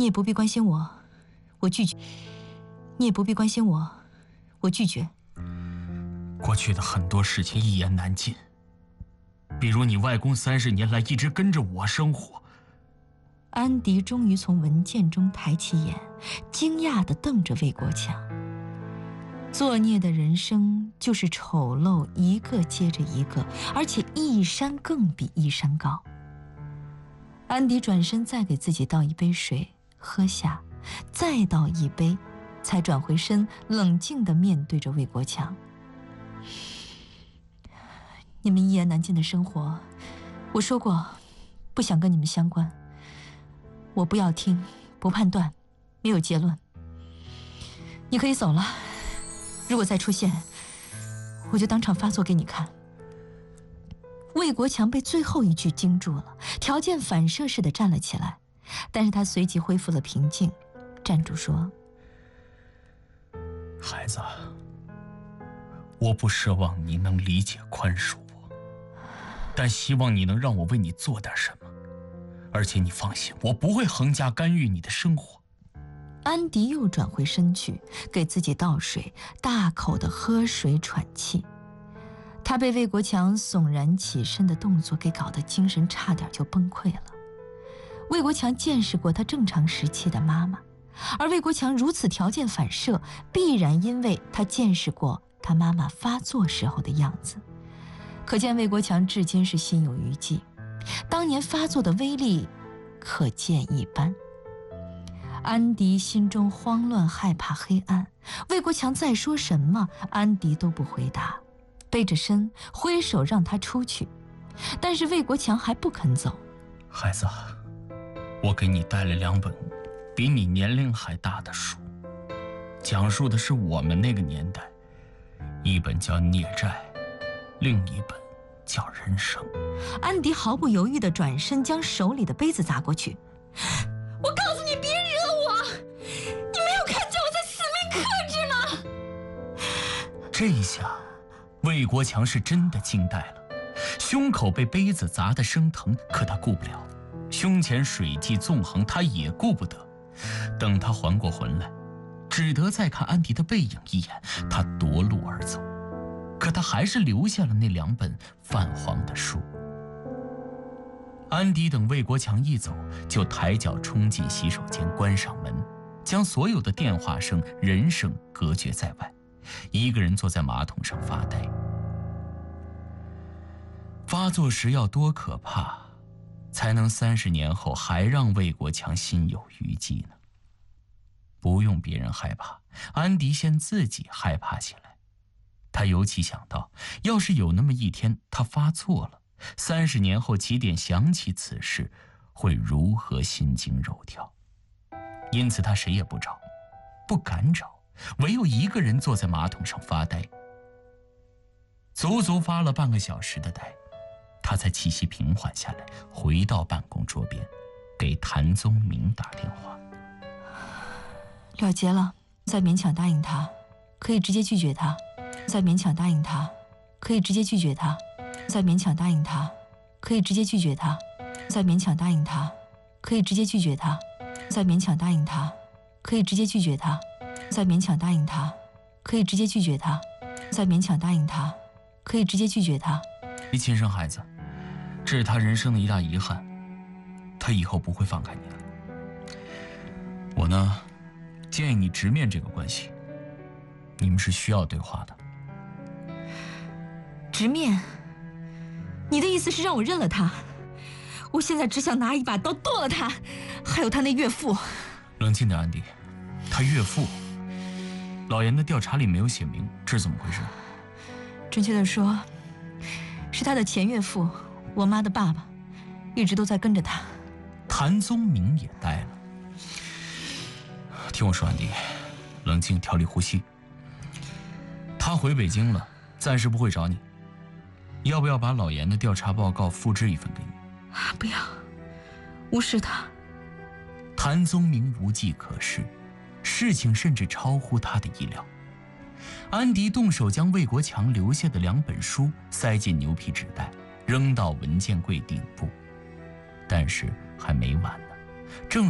你也不必关心我，我拒绝。你也不必关心我，我拒绝。 过去的很多事情一言难尽，比如你外公30年来一直跟着我生活。 安迪终于从文件中抬起眼，惊讶地瞪着魏国强。作孽的人生就是丑陋一个接着一个，而且一山更比一山高。安迪转身再给自己倒一杯水喝下，再倒一杯，才转回身，冷静地面对着魏国强。你们一言难尽的生活，我说过，不想跟你们相关。我不要听，不判断，没有结论。你可以走了，如果再出现，我就当场发作给你看。魏国强被最后一句惊住了，条件反射似的站了起来，但是他随即恢复了平静，站住说：“ 孩子，我不奢望你能理解宽恕我，但希望你能让我为你做点什么。而且你放心，我不会横加干预你的生活。” 安迪又转回身去，给自己倒水，大口地喝水喘气。他被魏国强悚然起身的动作给搞得精神差点就崩溃了。魏国强见识过他正常时期的妈妈，而魏国强如此条件反射，必然因为他见识过他妈妈发作时候的样子。可见魏国强至今是心有余悸，当年发作的威力可见一斑。安迪心中慌乱害怕黑暗，魏国强再说什么，安迪都不回答，背着身挥手让他出去，但是魏国强还不肯走。 孩子，我给你带了2本比你年龄还大的书，讲述的是我们那个年代，一本叫《孽债》，另一本叫《人生》。 安迪毫不犹豫地转身将手里的杯子砸过去。我告诉你，别惹我！你没有看见我在死命克制吗？ 这一下，魏国强是真的惊呆了，胸口被杯子砸得生疼，可他顾不了，胸前水迹纵横，他也顾不得。等他缓过魂来，只得再看安迪的背影一眼，他夺路而走。可他还是留下了那2本泛黄的书。安迪等魏国强一走，就抬脚冲进洗手间，关上门，将所有的电话声、人声隔绝在外，一个人坐在马桶上发呆。发作时要多可怕，才能30年后还让魏国强心有余悸呢？不用别人害怕，安迪先自己害怕起来。他尤其想到，要是有那么一天他发作了，30年后起点想起此事，会如何心惊肉跳。因此他谁也不找，不敢找，唯有一个人坐在马桶上发呆。足足发了半个小时的呆，他才气息平缓下来，回到办公桌边，给谭宗明打电话。 了结了，再勉强答应他，可以直接拒绝他；再勉强答应他，可以直接拒绝他；再勉强答应他，可以直接拒绝他；再勉强答应他，可以直接拒绝他；再勉强答应他，可以直接拒绝他；再勉强答应他，可以直接拒绝他；再勉强答应他，可以直接拒绝他。 你亲生孩子，这是他人生的一大遗憾，他以后不会放开你的。我呢，建议你直面这个关系，你们是需要对话的。 直面？你的意思是让我认了他？我现在只想拿一把刀剁了他，还有他那岳父。 冷静点，安迪，他岳父，老严的调查里没有写明，这是怎么回事？ 准确的说，是他的前岳父，我妈的爸爸，一直都在跟着他。 谭宗明也呆了。听我说，安迪，冷静，调理呼吸。他回北京了，暂时不会找你。要不要把老严的调查报告复制一份给你？ 不要，无视他。 谭宗明无计可施，事情甚至超乎他的意料。安迪动手将魏国强留下的2本书塞进牛皮纸袋，扔到文件柜顶部。但是还没完呢，正